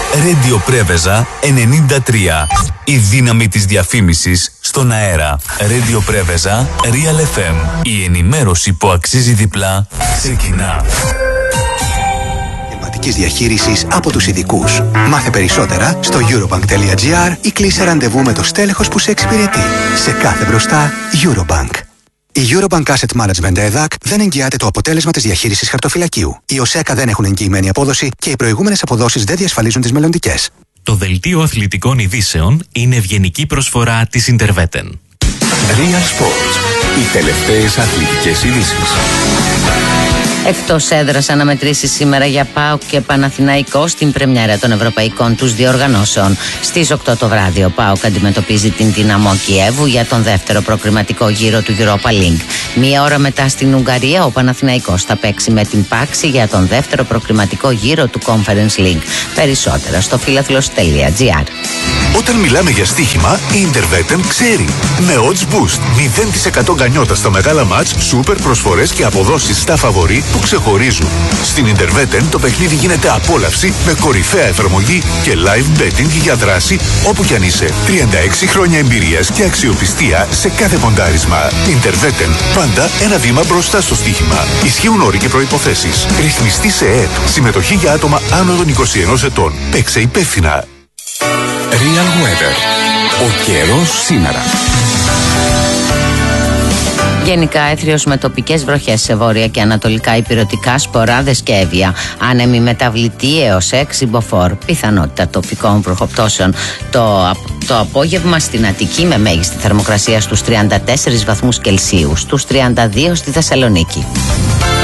Radio Πρέβεζα 93. Η δύναμη της διαφήμισης στον αέρα. Radio Πρέβεζα Real FM. Η ενημέρωση που αξίζει διπλά ξεκινά. Διαχείρισης από τους ειδικούς. Μάθε περισσότερα στο eurobank.gr ή κλείσε ραντεβού με το στέλεχος που σε εξυπηρετεί. Σε κάθε μπροστά, Eurobank. Η Eurobank Asset Management EDAC δεν εγγυάται το αποτέλεσμα της διαχείρισης χαρτοφυλακίου. Οι ΟΣΕΚΑ δεν έχουν εγγυημένη απόδοση και οι προηγούμενες αποδόσεις δεν διασφαλίζουν τις μελλοντικές. Το δελτίο αθλητικών ειδήσεων είναι ευγενική προσφορά της Interveten. Real Sports. Οι τελευταίες αθλητικές ειδήσεις. Εκτός έδρας αναμετρήσεις σήμερα για ΠΑΟΚ και Παναθηναϊκό στην πρεμιέρα των ευρωπαϊκών τους διοργανώσεων. Στις 8 το βράδυ ο ΠΑΟΚ αντιμετωπίζει την Δυναμό Κιέβου για τον δεύτερο προκριματικό γύρο του Europa League. Μία ώρα μετά στην Ουγγαρία ο Παναθηναϊκός θα παίξει με την Πάξη για τον δεύτερο προκριματικό γύρο του Conference League. Περισσότερα στο philathlos.gr. Όταν μιλάμε για στοίχημα, η Interveten ξέρει. Με odds boost, 0% γκανιότα στα μεγάλα μάτς, σούπερ προσφορές και αποδόσεις στα φαβορί που ξεχωρίζουν. Στην Interveten το παιχνίδι γίνεται απόλαυση με κορυφαία εφαρμογή και live betting για δράση όπου κι αν είσαι. 36 χρόνια εμπειρίας και αξιοπιστία σε κάθε ποντάρισμα. Interveten, πάντα ένα βήμα μπροστά στο στοίχημα. Ισχύουν όροι και προϋποθέσεις. Ρυθμιστή σε ΕΕΠ. Συμμετοχή για άτομα άνω των 21 ετών. Παίξε υπεύθυνα. Real Weather. Ο καιρός σήμερα. Γενικά έθριος με τοπικές βροχές σε βόρεια και ανατολικά ηπειρωτικά, σποράδες και έβια. Άνεμη μεταβλητή έως 6 μποφόρ. Πιθανότητα τοπικών βροχοπτώσεων. Το απόγευμα στην Αττική με μέγιστη θερμοκρασία στους 34 βαθμούς Κελσίου, στους 32 στη Θεσσαλονίκη.